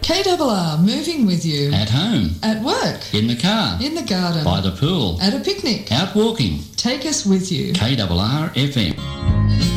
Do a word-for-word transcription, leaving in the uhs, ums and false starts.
K R R, moving with you. At home. At work. In the car. In the garden. By the pool. At a picnic. Out walking. Take us with you. K R R F M.